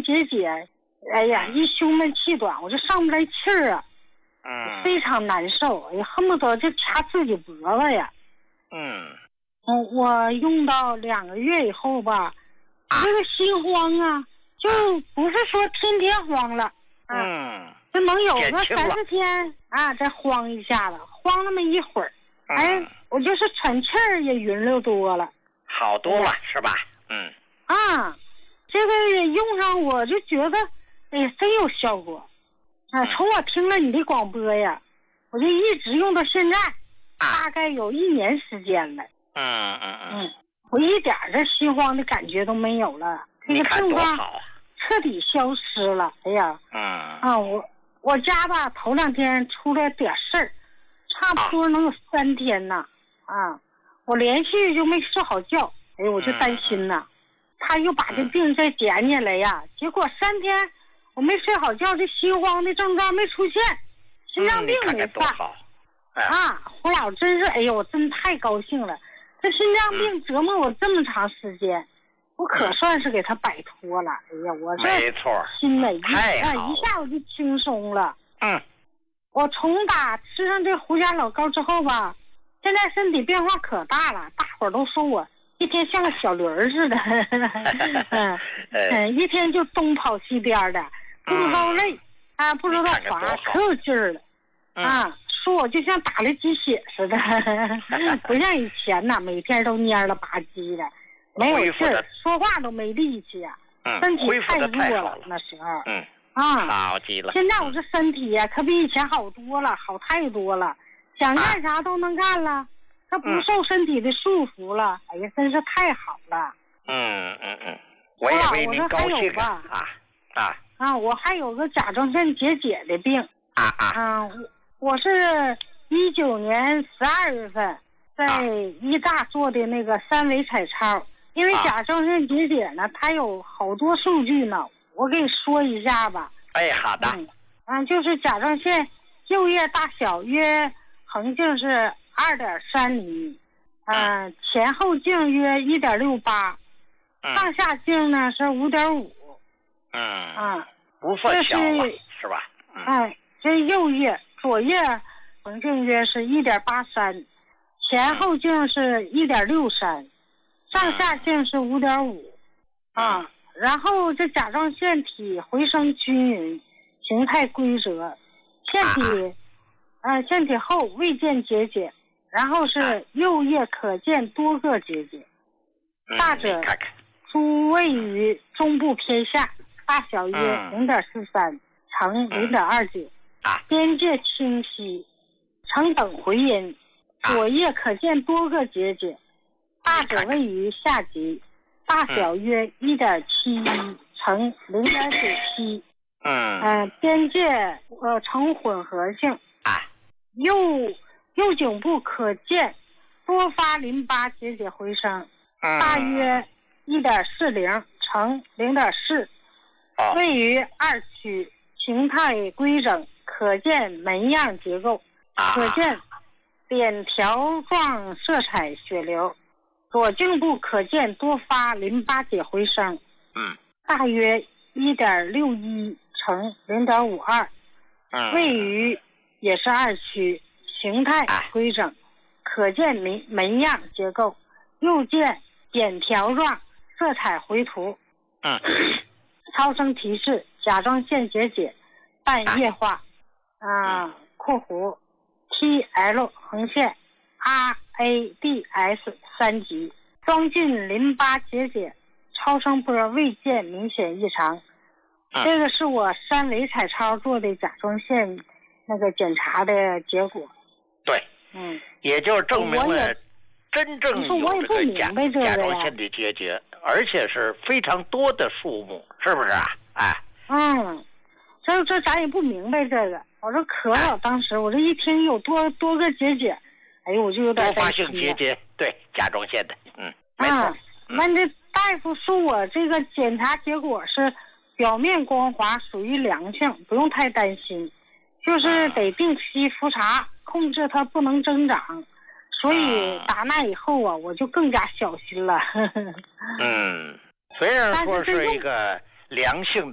结节，哎呀，一胸闷气短，我就上不来气儿啊，非常难受，哎呀，恨不得就掐自己脖子呀。我用到2个月以后吧，这个心慌啊，就不是说天天慌了，这能有个3、4天啊，再慌一下子，慌那么一会儿，哎，我就是喘气儿也匀溜多了， 好多了，是吧？ 这个用上我就觉得，哎呀，真有效果，从我听了你的广播呀，我就一直用到现在，大概有1年时间了。我一点这心慌的感觉都没有了，这个症状彻底消失了。哎呀，我家吧头2天出了点事儿，差不多能有3天呢。我连续就没睡好觉，哎，我就担心呐，他又把这病再捡起来呀。结果3天我没睡好觉，这心慌的症状没出现，心脏病没犯。胡老真是，哎呦，我真太高兴了。这心脏病折磨我这么长时间，我可算是给他摆脱了。哎呀，我这心里一下我就轻松了。我从打吃上这胡家老膏之后吧，现在身体变化可大了，大伙儿都说我一天像个小驴儿似的，一天就东跑西颠的，不知道累不知道乏，可有劲儿了说我就像打了鸡血似的，不像以前呐，每天都蔫了吧唧的，没有劲儿，说话都没力气呀，身体太弱了那时候。 好极了。 现在我这身体呀，可比以前好多了，好太多了，想干啥都能干了，他不受身体的束缚了。哎呀，真是太好了。 我也为您高兴我还有个甲状腺结节的病。我是19年12月份在医大做的那个3维彩超，因为甲状腺结节呢，它有好多数据呢，我给你说一下吧。 好的。 就是甲状腺右叶大小约横径是2.3厘米，前后径约1.68，上下径呢是5.5。 不算小了，是吧？ 这右叶左叶横径约是1.83，前后径是1.63，上下径是5.5。然后这甲状腺体回声均匀，形态规则，腺体后未见结节，然后是右叶可见多个结节，大者诸位于中部偏下，大小约0.43乘0.29，边界清晰，呈等回音，左叶可见多个结节，大者位于下极，大小约1.71乘0.97，边界呈混合性，右颈部可见多发淋巴结节回声，大约1.40乘0.4，位于2区，形态规整，可见门样结构，可见扁条状色彩血流，左颈部可见多发淋巴结回声，大约1.61乘0.52，位于也是2区，形态规整，可见门样结构，右见扁条状色彩回图。超声提示甲状腺结节半液化括弧 TL 横线 RADS 3级，装进淋巴结节，超声波未见明显异常。这个是我3维彩超做的甲状腺那个检查的结果。 对，也就是证明了真正有这个甲状腺的结节，而且是非常多的数目，是不是啊？ 这咱也不明白这个。我说可了，当时我这一听有多个结节，哎呦，我就有点担心。 多发性结节，对，甲状腺的，没错。 那这大夫说我这个检查结果是表面光滑，属于良性，不用太担心，就是得定期复查，控制它不能增长。所以打那以后啊，我就更加小心了。 虽然说是一个良性的